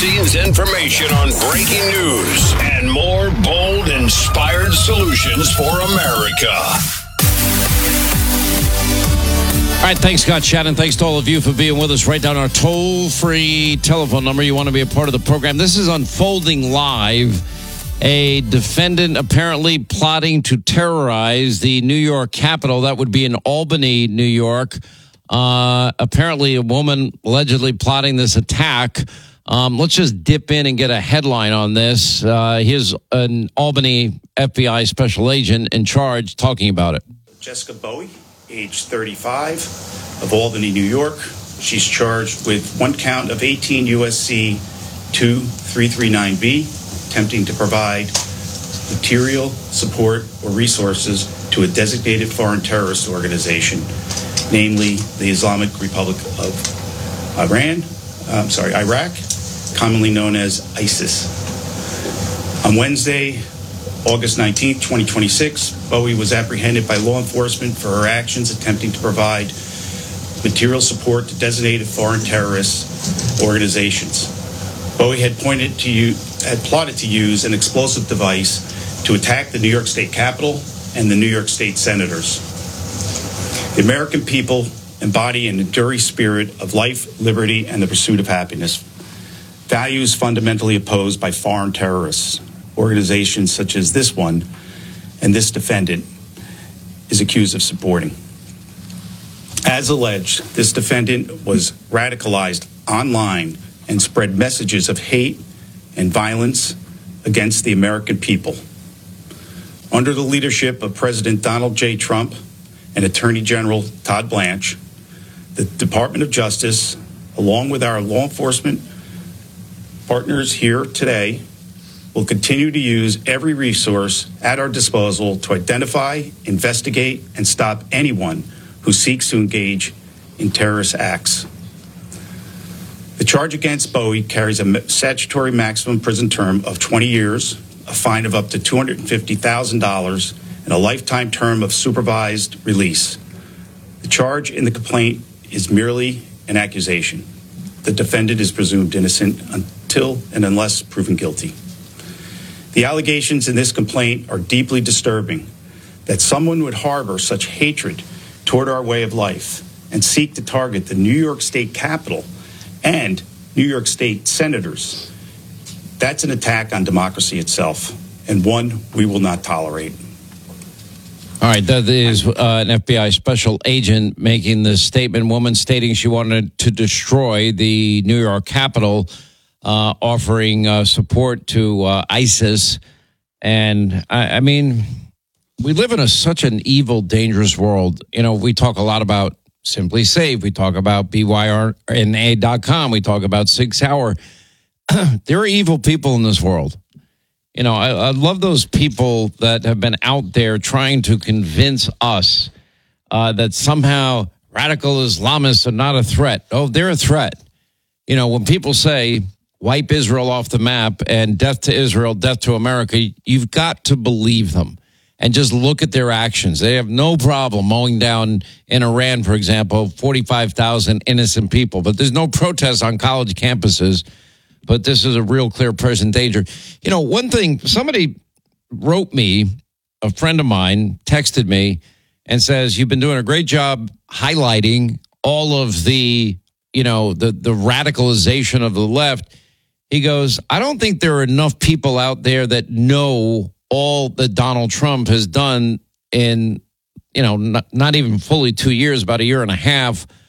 behind-the-scenes information on breaking news and more bold, inspired solutions for America. All right, thanks, Scott Shannon. Thanks to all of you for being with us. Write down our toll-free telephone number. You want to be a part of the program. This is unfolding live. A defendant apparently plotting to terrorize the New York Capitol. That would be in Albany, New York. Apparently a woman allegedly plotting this attack. Let's just dip in and get a headline on this. Here's an Albany FBI special agent in charge talking about it. Jessica Bowie, age 35, of Albany, New York. She's charged with one count of 18 U.S.C. 2339B, attempting to provide material, support, or resources to a designated foreign terrorist organization, namely the Islamic Republic of Iraq, commonly known as ISIS. On Wednesday, August 19th, 2026, Bowie was apprehended by law enforcement for her actions attempting to provide material support to designated foreign terrorist organizations. Bowie had plotted to use an explosive device to attack the New York State Capitol and the New York State senators. The American people embody an enduring spirit of life, liberty, and the pursuit of happiness. Values fundamentally opposed by foreign terrorists. Organizations such as this one and this defendant is accused of supporting. As alleged, this defendant was radicalized online and spread messages of hate and violence against the American people. Under the leadership of President Donald J. Trump and Attorney General Todd Blanche, the Department of Justice, along with our law enforcement partners here today, will continue to use every resource at our disposal to identify, investigate, and stop anyone who seeks to engage in terrorist acts. The charge against Bowie carries a statutory maximum prison term of 20 years, a fine of up to $250,000, and a lifetime term of supervised release. The charge in the complaint is merely an accusation. The defendant is presumed innocent until and unless proven guilty. The allegations in this complaint are deeply disturbing. That someone would harbor such hatred toward our way of life and seek to target the New York State Capitol and New York State senators, that's an attack on democracy itself, and one we will not tolerate. All right, that is an FBI special agent making this statement. Woman stating she wanted to destroy the New York Capitol, offering support to ISIS. And I mean, we live in such an evil, dangerous world. You know, we talk a lot about Simply Safe. We talk about BYRNA.com. We talk about Sig Sauer. There are evil people in this world. You know, I love those people that have been out there trying to convince us that somehow radical Islamists are not a threat. Oh, they're a threat. You know, when people say wipe Israel off the map and death to Israel, death to America, you've got to believe them and just look at their actions. They have no problem mowing down in Iran, for example, 45,000 innocent people. But there's no protests on college campuses. But this is a real clear present danger. You know, one thing, somebody wrote me, a friend of mine texted me and says, you've been doing a great job highlighting all of the, you know, the radicalization of the left. He goes, I don't think there are enough people out there that know all that Donald Trump has done in, you know, not even fully 2 years, about a year and a half